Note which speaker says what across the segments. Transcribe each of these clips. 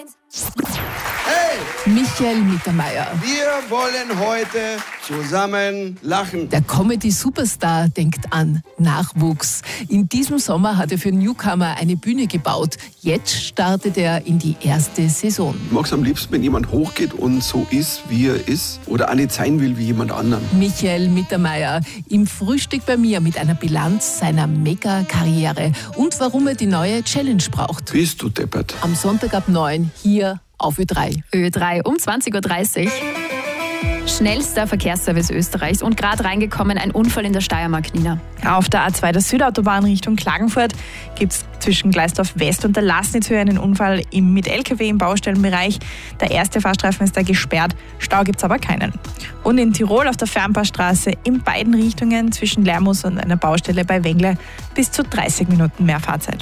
Speaker 1: Hey!
Speaker 2: Michael Mittermeier.
Speaker 1: Wir wollen heute zusammen lachen.
Speaker 2: Der Comedy-Superstar denkt an Nachwuchs. In diesem Sommer hat er für Newcomer eine Bühne gebaut. Jetzt startet er in die erste Saison.
Speaker 3: Ich mag es am liebsten, wenn jemand hochgeht und so ist, wie er ist oder auch nicht sein will wie jemand anderen.
Speaker 2: Michael Mittermeier im Frühstück bei mir mit einer Bilanz seiner Mega-Karriere und warum er die neue Challenge braucht.
Speaker 3: Bist du deppert?
Speaker 2: Am Sonntag ab 9 hier auf Ö3.
Speaker 4: Ö3 um 20.30 Uhr. Schnellster Verkehrsservice Österreichs und gerade reingekommen, ein Unfall in der Steiermark, Nina.
Speaker 5: Auf der A2 der Südautobahn Richtung Klagenfurt gibt es zwischen Gleisdorf West und der Laßnitzhöhe einen Unfall mit LKW im Baustellenbereich. Der erste Fahrstreifen ist da gesperrt, Stau gibt es aber keinen. Und in Tirol auf der Fernpassstraße in beiden Richtungen zwischen Lermus und einer Baustelle bei Wengle bis zu 30 Minuten mehr Fahrzeit.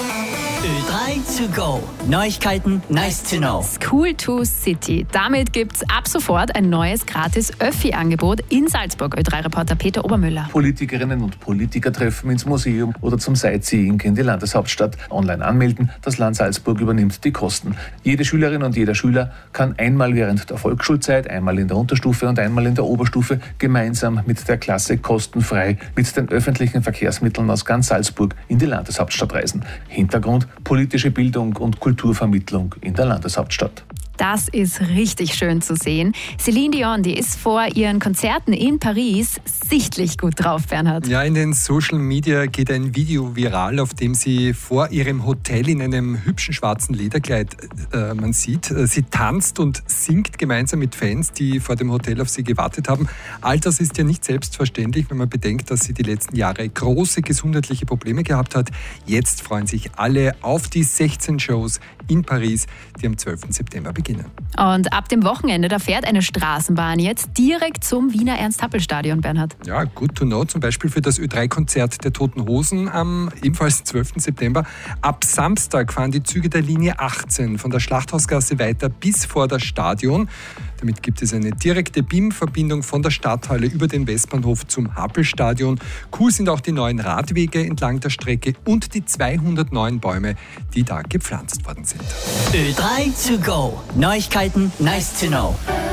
Speaker 6: Ö3 to go. Neuigkeiten, nice to know.
Speaker 4: School to City. Damit gibt's ab sofort ein neues gratis Öffi-Angebot in Salzburg. Ö3-Reporter Peter Obermüller.
Speaker 7: Politikerinnen und Politiker treffen ins Museum oder zum Sightseeing in die Landeshauptstadt. Online anmelden, das Land Salzburg übernimmt die Kosten. Jede Schülerin und jeder Schüler kann einmal während der Volksschulzeit, einmal in der Unterstufe und einmal in der Oberstufe gemeinsam mit der Klasse kostenfrei mit den öffentlichen Verkehrsmitteln aus ganz Salzburg in die Landeshauptstadt reisen. Hintergrund: politische Bildung und Kulturvermittlung in der Landeshauptstadt.
Speaker 4: Das ist richtig schön zu sehen. Celine Dion, die ist vor ihren Konzerten in Paris sichtlich gut drauf, Bernhard.
Speaker 8: Ja, in den Social Media geht ein Video viral, auf dem sie vor ihrem Hotel in einem hübschen schwarzen Lederkleid, man sieht, sie tanzt und singt gemeinsam mit Fans, die vor dem Hotel auf sie gewartet haben. All das ist ja nicht selbstverständlich, wenn man bedenkt, dass sie die letzten Jahre große gesundheitliche Probleme gehabt hat. Jetzt freuen sich alle auf die 16 Shows in Paris, die am 12. September beginnen.
Speaker 4: Und ab dem Wochenende, da fährt eine Straßenbahn jetzt direkt zum Wiener Ernst-Happel-Stadion, Bernhard.
Speaker 8: Ja, good to know, zum Beispiel für das Ö3-Konzert der Toten Hosen am ebenfalls 12. September. Ab Samstag fahren die Züge der Linie 18 von der Schlachthausgasse weiter bis vor das Stadion. Damit gibt es eine direkte BIM-Verbindung von der Stadthalle über den Westbahnhof zum Happelstadion. Cool sind auch die neuen Radwege entlang der Strecke und die 209 Bäume, die da gepflanzt worden sind.
Speaker 6: Ö3 to go. Neuigkeiten, nice to know.